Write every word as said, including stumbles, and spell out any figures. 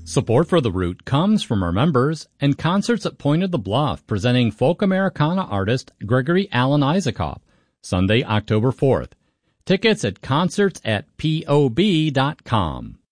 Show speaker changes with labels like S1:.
S1: Support for The Root comes from our members and concerts at Point of the Bluff presenting folk Americana artist Gregory Alan Isaacoff, Sunday, October fourth. Tickets at concerts at P O B dot com.